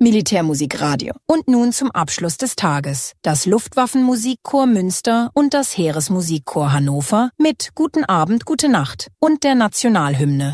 Militärmusikradio. Und nun zum Abschluss des Tages. Das Luftwaffenmusikchor Münster und das Heeresmusikchor Hannover mit Guten Abend, gute Nacht und der Nationalhymne.